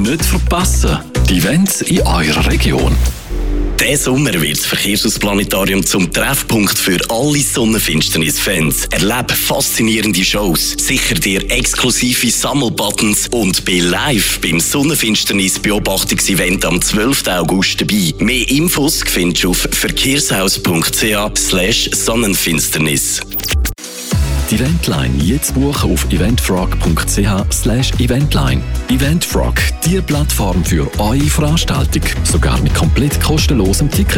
nicht verpassen. Die Events in eurer Region. Diesen Sommer wird das Verkehrsausplanetarium zum Treffpunkt für alle Sonnenfinsternis-Fans. Erlebe faszinierende Shows, sicher dir exklusive Sammelbuttons und bin live beim Sonnenfinsternis-Beobachtungsevent am 12. August dabei. Mehr Infos findest du auf verkehrshaus.ch/Sonnenfinsternis. Die Eventline jetzt buchen auf eventfrog.ch/Eventline. Eventfrog, die Plattform für eure Veranstaltung. Sogar mit komplett kostenlosem Ticket.